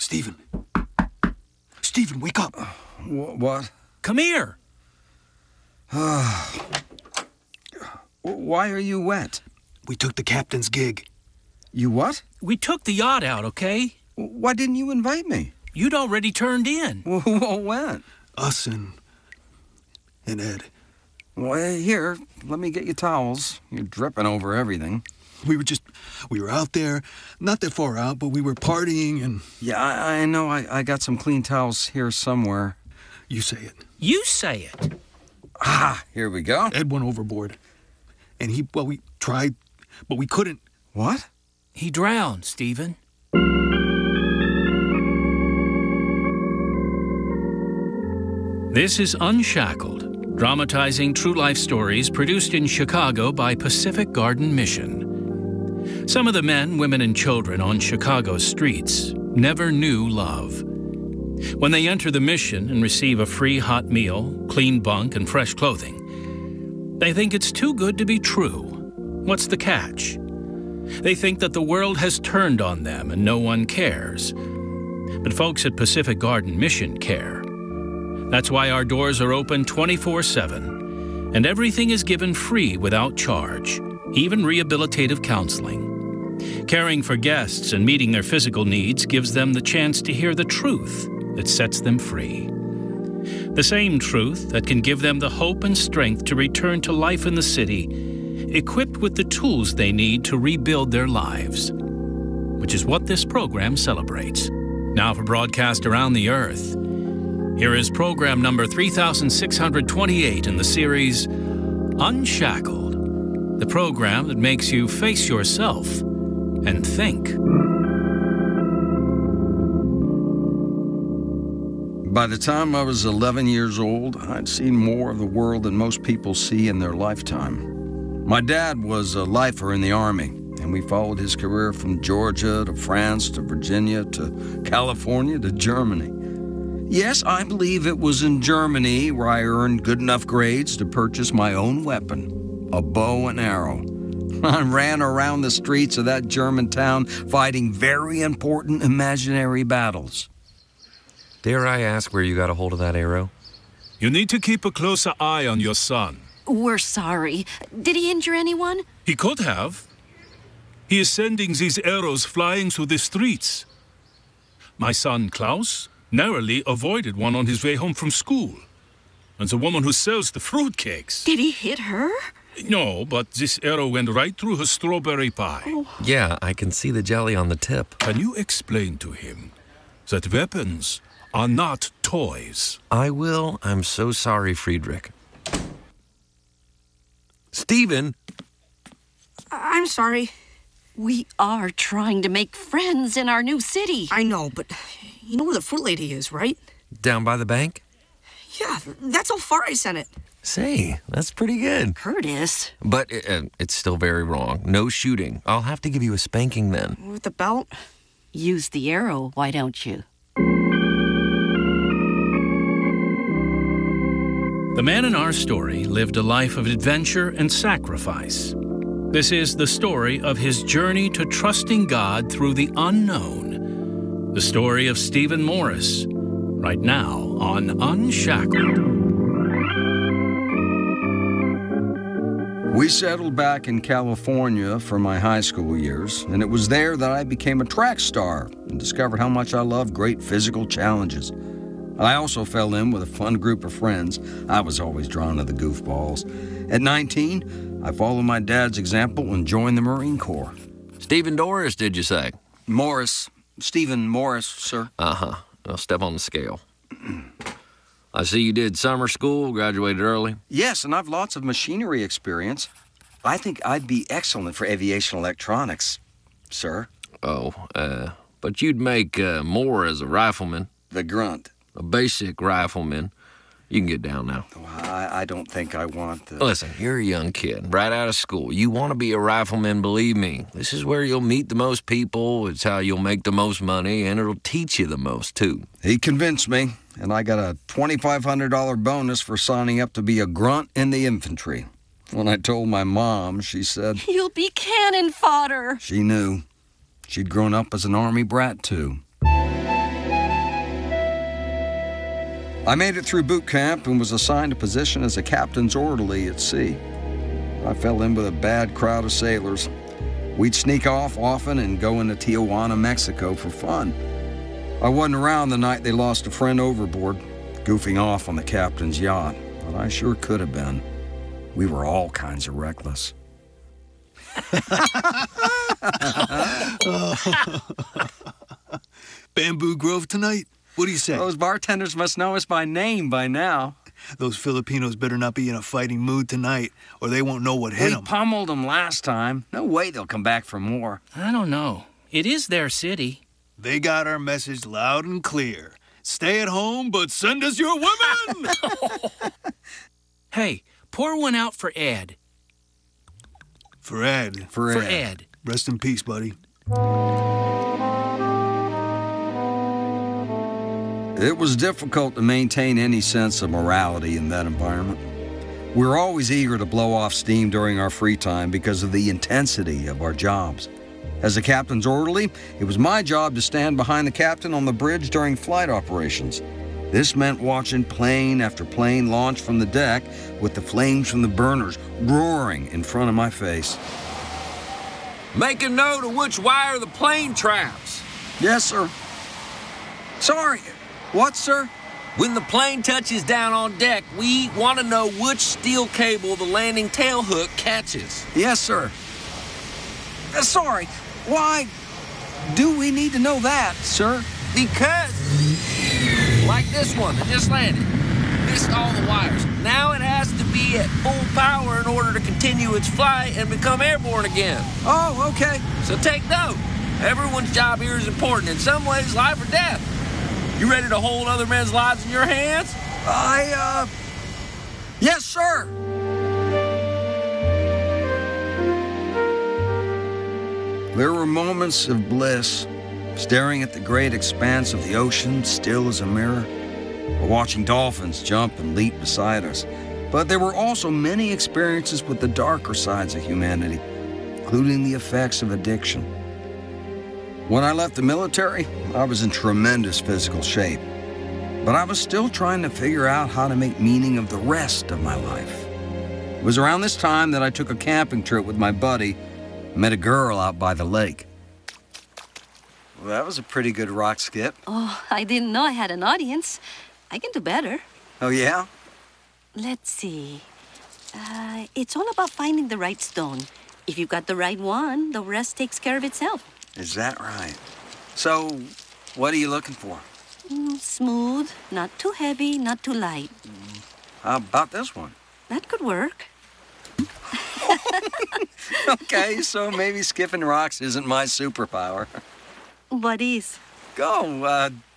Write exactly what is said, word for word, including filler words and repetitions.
Stephen. Stephen, wake up. Wh- what? Come here. Why are you wet? We took the captain's gig. You what? We took the yacht out, okay? Why didn't you invite me? You'd already turned in. Well, who all went? Us and... and Ed. Well, here, let me get you towels. You're dripping over everything. We were just... we were out there, not that far out, but we were partying and... Yeah, I, I know. I, I got some clean towels here somewhere. You say it. You say it. Ah, here we go. Ed went overboard. And he... well, we tried, but we couldn't. What? He drowned, Stephen. This is Unshackled, dramatizing true-life stories produced in Chicago by Pacific Garden Mission. Some of the men, women, and children on Chicago's streets never knew love. When they enter the mission and receive a free hot meal, clean bunk, and fresh clothing, they think it's too good to be true. What's the catch? They think that the world has turned on them and no one cares. But folks at Pacific Garden Mission care. That's why our doors are open twenty-four seven, and everything is given free without charge, even rehabilitative counseling. Caring for guests and meeting their physical needs gives them the chance to hear the truth that sets them free. The same truth that can give them the hope and strength to return to life in the city, equipped with the tools they need to rebuild their lives, which is what this program celebrates. Now for broadcast around the earth, here is program number three thousand six hundred twenty-eight in the series Unshackled, the program that makes you face yourself and think. By the time I was eleven years old, I'd seen more of the world than most people see in their lifetime. My dad was a lifer in the Army, and we followed his career from Georgia to France to Virginia to California to Germany. Yes, I believe it was in Germany where I earned good enough grades to purchase my own weapon, a bow and arrow. I ran around the streets of that German town fighting very important imaginary battles. Dare I ask where you got a hold of that arrow? You need to keep a closer eye on your son. We're sorry. Did he injure anyone? He could have. He is sending these arrows flying through the streets. My son, Klaus, narrowly avoided one on his way home from school. And the woman who sells the fruitcakes. Did he hit her? No, but this arrow went right through her strawberry pie. Oh. Yeah, I can see the jelly on the tip. Can you explain to him that weapons are not toys? I will. I'm so sorry, Friedrich. Stephen! I'm sorry. We are trying to make friends in our new city. I know, but you know where the fruit lady is, right? Down by the bank? Yeah, that's how far I sent it. Say, that's pretty good. Curtis. But uh, it's still very wrong. No shooting. I'll have to give you a spanking then. With the belt? Use the arrow, why don't you? The man in our story lived a life of adventure and sacrifice. This is the story of his journey to trusting God through the unknown. The story of Stephen Morris, right now on Unshackled. We settled back in California for my high school years, and it was there that I became a track star and discovered how much I love great physical challenges. I also fell in with a fun group of friends. I was always drawn to the goofballs. At nineteen, I followed my dad's example and joined the Marine Corps. Stephen Doris, did you say? Morris. Stephen Morris, sir. Uh-huh. I'll step on the scale. I see you did summer school, graduated early. Yes, and I've lots of machinery experience. I think I'd be excellent for aviation electronics, sir. Oh, uh, but you'd make uh, more as a rifleman. The grunt. A basic rifleman. You can get down now. Oh, I, I don't think I want the... Listen, you're a young kid, right out of school. You want to be a rifleman, believe me. This is where you'll meet the most people, it's how you'll make the most money, and it'll teach you the most, too. He convinced me, and I got a twenty-five hundred dollars bonus for signing up to be a grunt in the infantry. When I told my mom, she said... You'll be cannon fodder. She knew. She'd grown up as an Army brat, too. I made it through boot camp and was assigned a position as a captain's orderly at sea. I fell in with a bad crowd of sailors. We'd sneak off often and go into Tijuana, Mexico for fun. I wasn't around the night they lost a friend overboard, goofing off on the captain's yacht, but I sure could have been. We were all kinds of reckless. Bamboo Grove tonight? What do you say? Those bartenders must know us by name by now. Those Filipinos better not be in a fighting mood tonight, or they won't know what hit We them. pummeled them last time. No way they'll come back for more. I don't know. It is their city. They got our message loud and clear. Stay at home, but send us your women! Hey, pour one out for Ed. For Ed. For Ed. For Ed. Rest in peace, buddy. It was difficult to maintain any sense of morality in that environment. We were always eager to blow off steam during our free time because of the intensity of our jobs. As a captain's orderly, it was my job to stand behind the captain on the bridge during flight operations. This meant watching plane after plane launch from the deck with the flames from the burners roaring in front of my face. Make a note of which wire the plane traps. Yes, sir. Sorry. What, sir? When the plane touches down on deck, we want to know which steel cable the landing tail hook catches. Yes, sir. Uh, sorry. Why do we need to know that, sir? Because, like this one that just landed, missed all the wires. Now it has to be at full power in order to continue its flight and become airborne again. Oh, okay. So take note. Everyone's job here is important. In some ways, life or death. You ready to hold other men's lives in your hands? I, uh... Yes, sir. There were moments of bliss, staring at the great expanse of the ocean, still as a mirror, or watching dolphins jump and leap beside us. But there were also many experiences with the darker sides of humanity, including the effects of addiction. When I left the military, I was in tremendous physical shape, but I was still trying to figure out how to make meaning of the rest of my life. It was around this time that I took a camping trip with my buddy, met a girl out by the lake. Well, that was a pretty good rock skip. Oh, I didn't know I had an audience. I can do better. Oh, yeah? Let's see. Uh, it's all about finding the right stone. If you've got the right one, the rest takes care of itself. Is that right? So, what are you looking for? Mm, smooth, not too heavy, not too light. How about this one? That could work. Okay, so maybe skipping rocks isn't my superpower. What is? Go, uh,